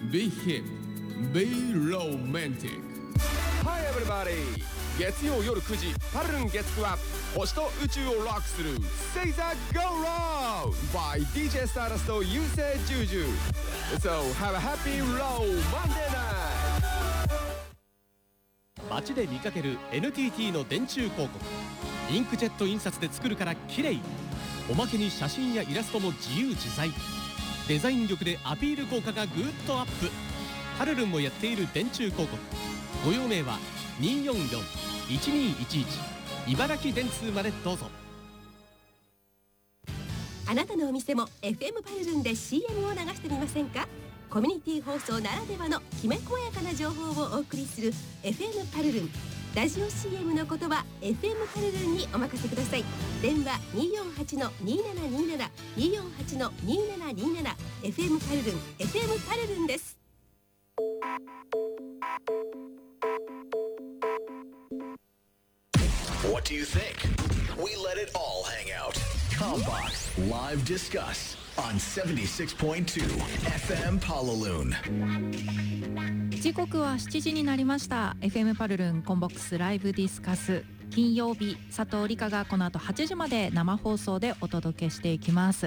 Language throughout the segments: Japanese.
Be hip, be romantic. Hi everybody! 月曜夜9時パルルン月9は星と宇宙をロックする Say that go round by DJ Stardust と優勢ジュージュ So have a happy row Monday night! 街で見かける NTT の電柱広告。インクジェット印刷で作るから綺麗。おまけに写真やイラストも自由自在。デザイン力でアピール効果がぐーっとアップ。パルルンもやっている電柱広告。ご用命は244-1211茨城電通までどうぞ。 あなたのお店も FM パルルンで CM を流してみませんか。コミュニティ放送ならではのきめ細やかな情報をお送りする FM パルルン。ラジオ CM の言葉 FM パルルンにお任せください。電話 248-2727 248-2727 FM パルルン FM パルルンです。 What do you think? We let it all hang out. Combox Live Discuss on 76.2 FM Palaloon. 時刻は7時になりました。 FM パルルンコンボックスライブディスカス、金曜日、佐藤理香がこの後8時まで生放送でお届けしていきます。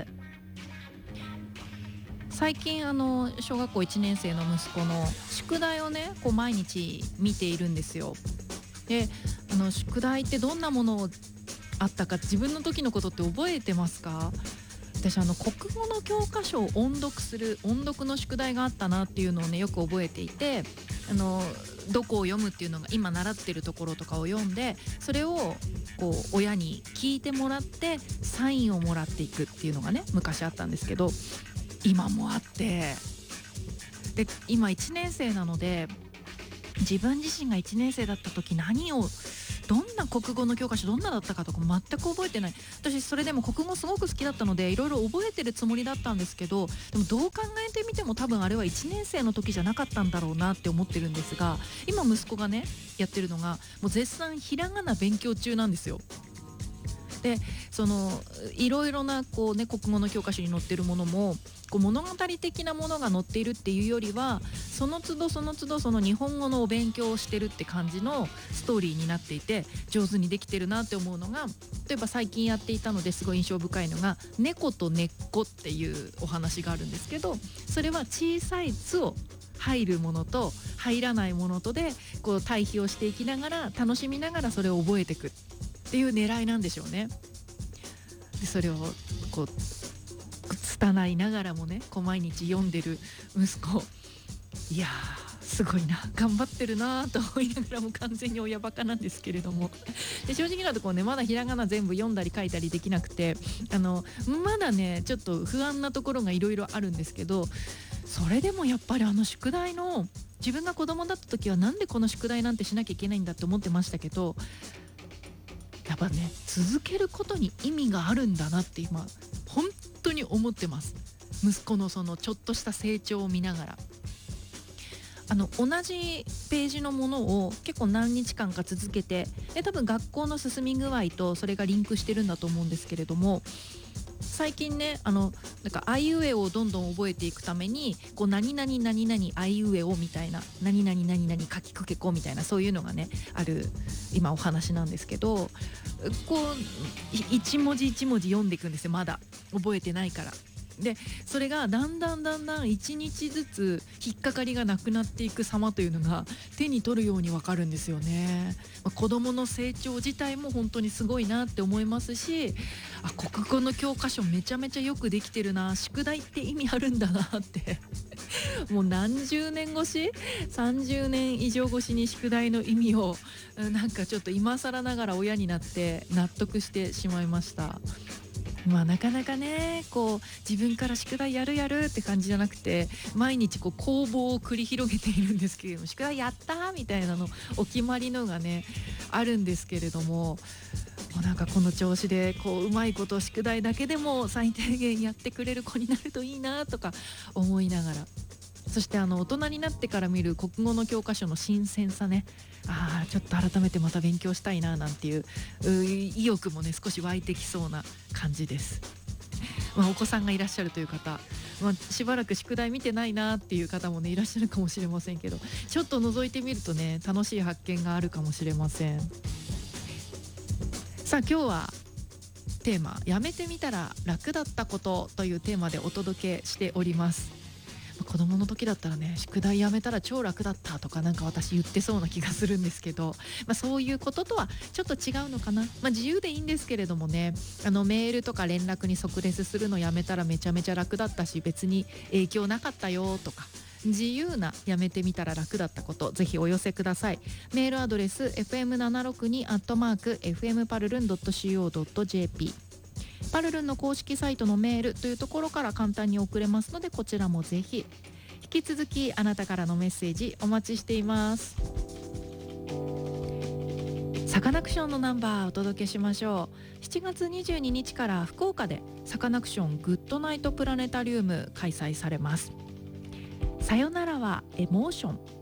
最近小学校1年生の息子の宿題をねこう毎日見ているんですよ。で宿題ってどんなものあったか自分の時のことって覚えてますか？私国語の教科書を音読する音読の宿題があったなっていうのをねよく覚えていて、どこを読むっていうのが今習ってるところとかを読んで、それをこう親に聞いてもらってサインをもらっていくっていうのがね昔あったんですけど、今もあって、で今1年生なので自分自身が1年生だった時どんな国語の教科書どんなだったかとか全く覚えてない。私それでも国語すごく好きだったのでいろいろ覚えてるつもりだったんですけど、でもどう考えてみても多分あれは1年生の時じゃなかったんだろうなって思ってるんですが、今息子がねやってるのがもう絶賛ひらがな勉強中なんですよ。でいろいろなこう、ね、国語の教科書に載ってるものもこう物語的なものが載っているっていうよりはその都度その日本語のお勉強をしてるって感じのストーリーになっていて上手にできてるなって思うのが、例えば最近やっていたのですごい印象深いのが猫と根っこっていうお話があるんですけど、それは小さい「つ」を入るものと入らないものとでこう対比をしていきながら楽しみながらそれを覚えていくっていう狙いなんでしょうね。でそれをこう拙いながらもねこう毎日読んでる息子、いやーすごいな頑張ってるなと思いながらも完全に親バカなんですけれども、で正直なところねまだひらがな全部読んだり書いたりできなくてまだねちょっと不安なところがいろいろあるんですけど、それでもやっぱり宿題の自分が子供だった時はなんでこの宿題なんてしなきゃいけないんだって思ってましたけど、やっぱね続けることに意味があるんだなって今本当に思ってます。息子のそのちょっとした成長を見ながら同じページのものを結構何日間か続けて、で多分学校の進み具合とそれがリンクしてるんだと思うんですけれども、最近ねなんかあいうえおをどんどん覚えていくためにこう何々何々あいうえおみたいな何々何々かきくけこみたいなそういうのがねある今お話なんですけど、こう一文字一文字読んでいくんですよ、まだ覚えてないから。でそれがだんだん一日ずつ引っかかりがなくなっていく様というのが手に取るようにわかるんですよね。子どもの成長自体も本当にすごいなって思いますし、国語の教科書めちゃめちゃよくできてるな、宿題って意味あるんだなってもう何十年越し30年以上越しに宿題の意味をなんかちょっと今更ながら親になって納得してしまいました。なかなかねこう自分から宿題やるって感じじゃなくて毎日こう攻防を繰り広げているんですけれども、宿題やったみたいなのお決まりのがねあるんですけれども、なんかこの調子でこううまいこと宿題だけでも最低限やってくれる子になるといいなとか思いながら、そして大人になってから見る国語の教科書の新鮮さね、ちょっと改めてまた勉強したいななんていう意欲もね少し湧いてきそうな感じです。 お子さんがいらっしゃるという方、しばらく宿題見てないなっていう方もねいらっしゃるかもしれませんけど、ちょっと覗いてみるとね楽しい発見があるかもしれません。さあ今日はテーマやめてみたら楽だったことというテーマでお届けしております。子供の時だったらね宿題やめたら超楽だったとかなんか私言ってそうな気がするんですけど、そういうこととはちょっと違うのかな。自由でいいんですけれどもね、メールとか連絡に即レスするのやめたらめちゃめちゃ楽だったし別に影響なかったよとか、自由なやめてみたら楽だったことぜひお寄せください。メールアドレス fm762@fmparlun.co.jp、パルルンの公式サイトのメールというところから簡単に送れますので、こちらもぜひ。引き続きあなたからのメッセージお待ちしています。サカナクションのナンバーお届けしましょう。7月22日から福岡でサカナクショングッドナイトプラネタリウム開催されます。さよならはエモーション。